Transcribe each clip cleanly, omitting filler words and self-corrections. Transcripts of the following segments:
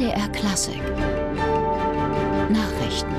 MDR Klassik Nachrichten.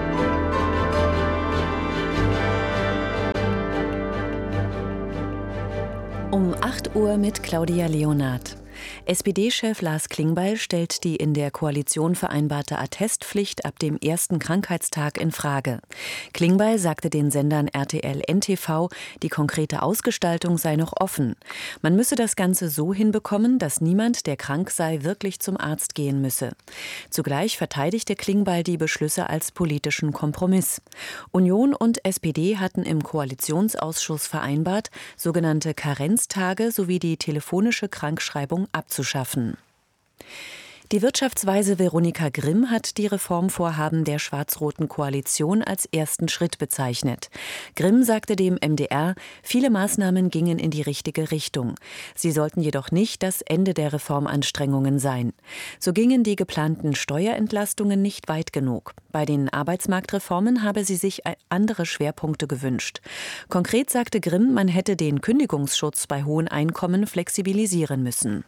Um 8 Uhr mit Claudia Leonhardt. SPD-Chef Lars Klingbeil stellt die in der Koalition vereinbarte Attestpflicht ab dem ersten Krankheitstag in Frage. Klingbeil sagte den Sendern RTL NTV, die konkrete Ausgestaltung sei noch offen. Man müsse das Ganze so hinbekommen, dass niemand, der krank sei, wirklich zum Arzt gehen müsse. Zugleich verteidigte Klingbeil die Beschlüsse als politischen Kompromiss. Union und SPD hatten im Koalitionsausschuss vereinbart, sogenannte Karenztage sowie die telefonische Krankschreibung abzuschaffen. Die Wirtschaftsweise Veronika Grimm hat die Reformvorhaben der schwarz-roten Koalition als ersten Schritt bezeichnet. Grimm sagte dem MDR, viele Maßnahmen gingen in die richtige Richtung. Sie sollten jedoch nicht das Ende der Reformanstrengungen sein. So gingen die geplanten Steuerentlastungen nicht weit genug. Bei den Arbeitsmarktreformen habe sie sich andere Schwerpunkte gewünscht. Konkret sagte Grimm, man hätte den Kündigungsschutz bei hohen Einkommen flexibilisieren müssen.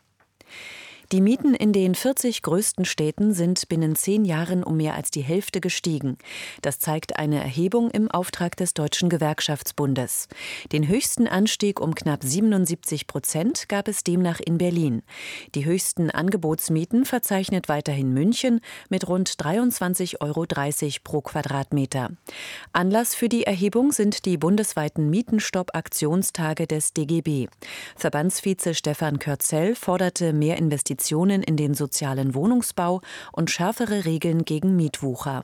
Die Mieten in den 40 größten Städten sind binnen 10 Jahren um mehr als die Hälfte gestiegen. Das zeigt eine Erhebung im Auftrag des Deutschen Gewerkschaftsbundes. Den höchsten Anstieg um knapp 77% gab es demnach in Berlin. Die höchsten Angebotsmieten verzeichnet weiterhin München mit rund 23,30 € pro Quadratmeter. Anlass für die Erhebung sind die bundesweiten Mietenstopp-Aktionstage des DGB. Verbandsvize Stefan Körzel forderte mehr Investitionen in den sozialen Wohnungsbau und schärfere Regeln gegen Mietwucher.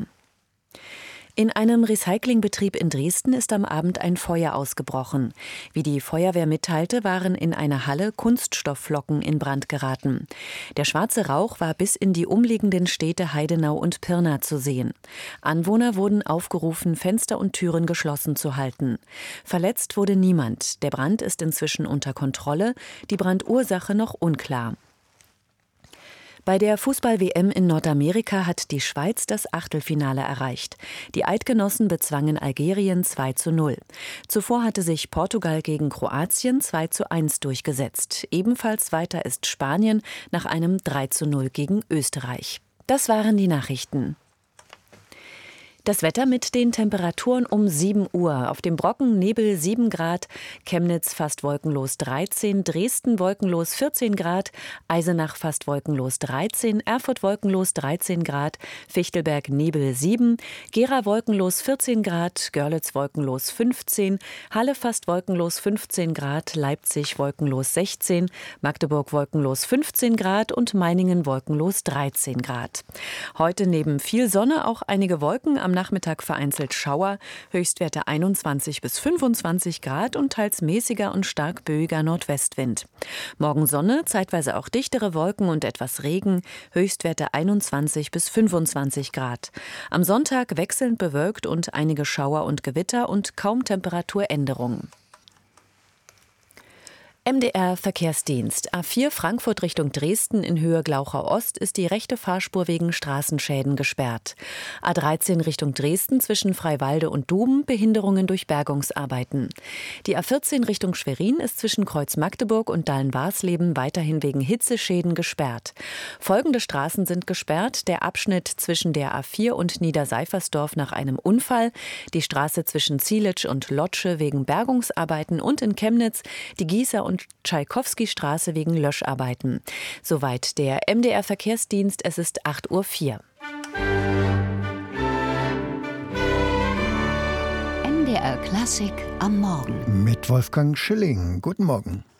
In einem Recyclingbetrieb in Dresden ist am Abend ein Feuer ausgebrochen. Wie die Feuerwehr mitteilte, waren in einer Halle Kunststoffflocken in Brand geraten. Der schwarze Rauch war bis in die umliegenden Städte Heidenau und Pirna zu sehen. Anwohner wurden aufgerufen, Fenster und Türen geschlossen zu halten. Verletzt wurde niemand. Der Brand ist inzwischen unter Kontrolle, die Brandursache noch unklar. Bei der Fußball-WM in Nordamerika hat die Schweiz das Achtelfinale erreicht. Die Eidgenossen bezwangen Algerien 2:0. Zuvor hatte sich Portugal gegen Kroatien 2:1 durchgesetzt. Ebenfalls weiter ist Spanien nach einem 3:0 gegen Österreich. Das waren die Nachrichten. Das Wetter mit den Temperaturen um 7 Uhr. Auf dem Brocken Nebel 7 Grad, Chemnitz fast wolkenlos 13, Dresden wolkenlos 14 Grad, Eisenach fast wolkenlos 13, Erfurt wolkenlos 13 Grad, Fichtelberg Nebel 7, Gera wolkenlos 14 Grad, Görlitz wolkenlos 15, Halle fast wolkenlos 15 Grad, Leipzig wolkenlos 16, Magdeburg wolkenlos 15 Grad und Meiningen wolkenlos 13 Grad. Heute neben viel Sonne auch einige Wolken, am Nachmittag vereinzelt Schauer, Höchstwerte 21 bis 25 Grad und teils mäßiger und stark böiger Nordwestwind. Morgen Sonne, zeitweise auch dichtere Wolken und etwas Regen, Höchstwerte 21 bis 25 Grad. Am Sonntag wechselnd bewölkt und einige Schauer und Gewitter und kaum Temperaturänderungen. MDR Verkehrsdienst. A4 Frankfurt Richtung Dresden in Höhe Glauchau Ost ist die rechte Fahrspur wegen Straßenschäden gesperrt. A13 Richtung Dresden zwischen Freiwalde und Duben Behinderungen durch Bergungsarbeiten. Die A14 Richtung Schwerin ist zwischen Kreuz Magdeburg und Dahlen-Warsleben weiterhin wegen Hitzeschäden gesperrt. Folgende Straßen sind gesperrt: der Abschnitt zwischen der A4 und Niederseifersdorf nach einem Unfall, die Straße zwischen Zielitsch und Lotsche wegen Bergungsarbeiten und in Chemnitz die Gießer- und Tschaikowski-Straße wegen Löscharbeiten. Soweit der MDR Verkehrsdienst, es ist 8:04 Uhr. MDR Klassik am Morgen. Mit Wolfgang Schilling. Guten Morgen.